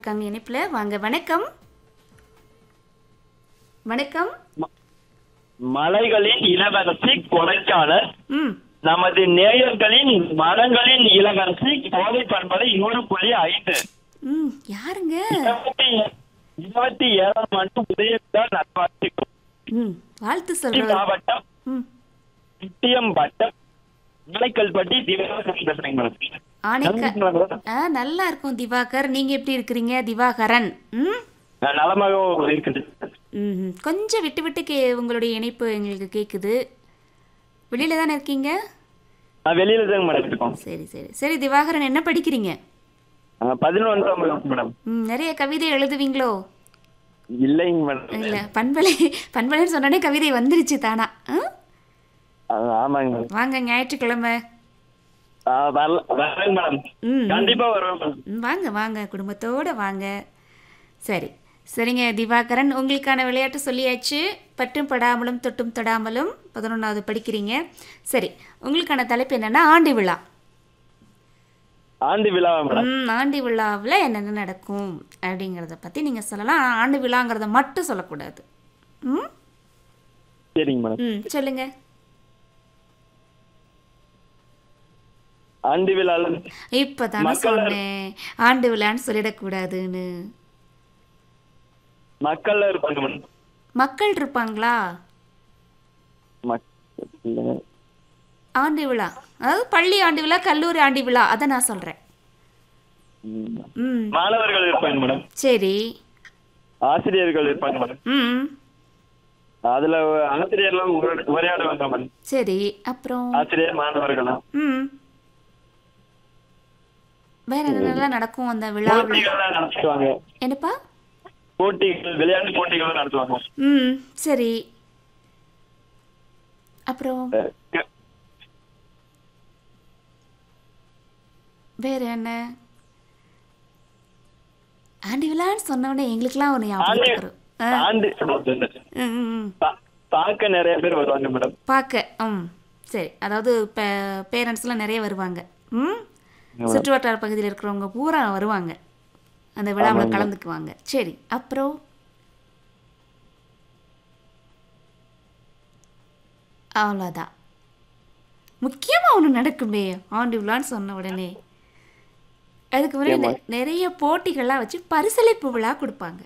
இருக்காங்க இணைப்புல. வாங்க. வணக்கம். வணக்கம். மலைகளின் இளவரசி கொடைக்கானல், ம் நமது நேயர்களின் மரங்களின் இளவரசி கோவை பண்பலை 100.5. ம் யாருங்க? 27ஆம் ஆண்டு உதயவிழா நல்வாழ்த்துக்கள். ம் வாழ்த்து திருச்சி சொல்றவர். மாவட்டம் ம் முட்டியம் வட்டம் மலைக்கல்பட்டி திவாகரன் பேசுறேங்க மேடம். ஆனைக்க நலமா நல்லா இருக்கும் திவாகர். நீங்க எப்படி இருக்கிறீங்க திவாகரன்? ம் நலமாக இருக்குது. ம் கொஞ்சம் விட்டு விட்டு உங்களுடைய இணைப்பு எங்களுக்கு கேட்குது. வெளியில தானே இருக்கீங்க? வெளியில தாங்க மேடம் இருக்கோம். சரி சரி சரி. திவாகரன் என்ன படிக்கிறீங்க? 11ஆம் வகுப்பு மேடம். நிறைய கவிதை எழுதுவீங்களோ? இல்லைங்க மேடம். இல்லை, பண்பலைன்னு சொன்னோடனே கவிதை வந்துருச்சு தானா? ஆமாங்க மேடம். வாங்க ஞாயிற்றுக்கிழமை. வரேங்க மேடம். ம் கண்டிப்பா வருவேன் மேடம். வாங்க வாங்க குடும்பத்தோட வாங்க. சரி சரிங்க திவாகரன், உங்களுக்கான விளையாட்டு சொல்லியாச்சு. பட்டும் படாமலும் தொட்டும் தொடாமலும் 11வது படிக்கிறீங்க. சரி, உங்களுக்கான தலைப்பு என்னன்னா ஆண்டு விழா. ஆண்டு விழா மேடம். ஆண்டு விழாவில் என்னென்ன நடக்கும் அப்படிங்கிறத பற்றி நீங்கள் சொல்லலாம். ஆனால் ஆண்டு விழாங்கிறத மட்டும் சொல்லக்கூடாது. ம் சரிங்க மேடம். ம் சொல்லுங்க. ஆண்டு விழால இப்போ தானே சொன்னேன் ஆண்டு விழான்னு சொல்லிடக்கூடாதுன்னு. மக்கள் இருப்பாங்க மேடம். மக்கள் இருப்பாங்களா? ஆண்டு விழா அதாவது பள்ளி ஆண்டு விழா, கல்லூரி ஆண்டு விழா, அதை நான் சொல்கிறேன். ம் மாணவர்கள் இருப்பாங்க மேடம். சரி. ஆசிரியர்கள் இருப்பாங்க மேடம். ம் அதுல ஆசிரியர்லாம் உரையாடுவாங்க மேடம். சரி. அப்புறம் ஆசிரியர் மாணவர்கள்லாம் ம் வேற என்னென்னலாம் நடக்கும் அந்த விழாவில்? போட்டிகள்லாம் நடத்துவாங்க. என்னப்பா? போட்டிகள், விளையாட்டு போட்டிகள் நடத்துவாங்க. ம் சரி. அப்புறம் வேற என்ன? ஆண்டு விழான்னு சொன்னோடனே எங்களுக்குலாம் ஒரு ஞாபகம் வரும். ஆண்டு பார்க்க நிறைய பேர் வருவாங்க மேடம். பார்க்க. சரி. அதாவது இப்போ பேரண்ட்ஸ்லாம் நிறைய வருவாங்க. சுற்று வட்டார பகுதியில் இருக்கிறவங்க பூரா வருவாங்க, அந்த விழாவில் கலந்துக்குவாங்க. சரி. அப்புறம் அவ்வளோதான். முக்கியமாக ஒன்று நடக்குமே ஆண்டு விழான்னு சொன்ன உடனே. அதுக்கு முன்னாடி நிறைய போட்டிகள்லாம் வச்சு பரிசளிப்பு விழா கொடுப்பாங்க.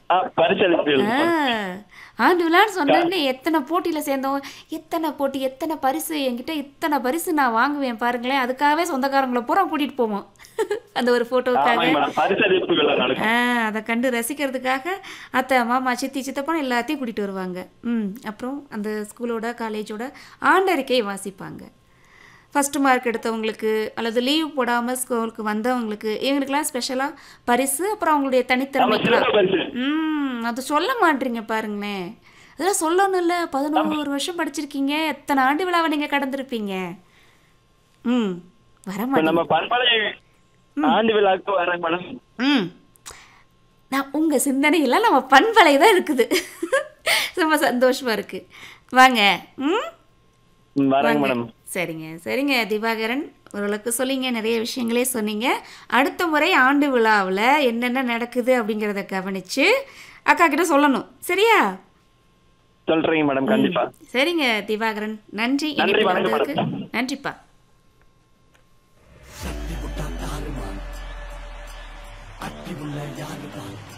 ஆண்டு விழான்னு சொன்னோடனே எத்தனை போட்டியில் சேர்ந்தோம், எத்தனை போட்டி, எத்தனை பரிசு, என்கிட்ட இத்தனை பரிசு நான் வாங்குவேன் பாருங்களேன். அதுக்காகவே சொந்தக்காரங்களை பூரா கூட்டிகிட்டு போவோம் அந்த ஒரு ஃபோட்டோவுக்காக. அதை கண்டு ரசிக்கிறதுக்காக அத்தை மாமா சித்தி சித்தப்பான்னு எல்லாத்தையும் கூட்டிகிட்டு வருவாங்க. அப்புறம் அந்த ஸ்கூலோட காலேஜோட ஆண்டறிக்கை வாசிப்பாங்க. ஃபஸ்ட்டு மார்க் எடுத்தவங்களுக்கு அல்லது லீவ் போடாமல் ஸ்கூலுக்கு வந்தவங்களுக்கு இவங்களுக்கெல்லாம் ஸ்பெஷலாக பரிசு. அப்புறம் அவங்களுடைய தனித்திறமைக்கெல்லாம் அது சொல்ல மாட்டீங்க பாருங்களேன். அதெல்லாம் சொல்லணும் இல்லை. 11 வருஷம் படிச்சிருக்கீங்க, எத்தனை ஆண்டு விழாவை நீங்கள் கடந்திருப்பீங்க. நான் உங்கள் சிந்தனையெல்லாம் நம்ம பண்பலை தான் இருக்குது. ரொம்ப சந்தோஷமாக இருக்குது. வாங்க. சரிங்க சரிங்க திவாகரன், ஓரளவுக்கு சொல்லிங்க, நிறைய விஷயங்களே சொன்னீங்க. அடுத்த முறை ஆண்டு விழாவில் என்னென்ன நடக்குது அப்படிங்கிறத கவனித்து அக்கா கிட்ட சொல்லணும். சரியா? சொல்றீங்க மேடம். கண்டிப்பா. சரிங்க திவாகரன், நன்றி. நன்றிப்பா.